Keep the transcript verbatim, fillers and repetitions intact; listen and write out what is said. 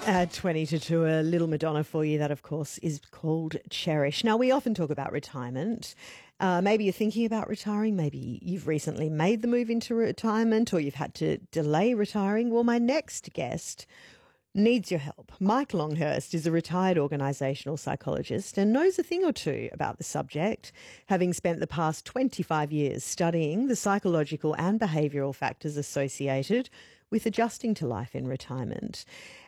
At twenty to two, a little Madonna for you. That, of course, is called Cherish. Now, we often talk about retirement. Uh, maybe you're thinking about retiring. Maybe you've recently made the move into retirement or you've had to delay retiring. Well, my next guest needs your help. Mike Longhurst is a retired organisational psychologist and knows a thing or two about the subject, having spent the past twenty-five years studying the psychological and behavioural factors associated with adjusting to life in retirement.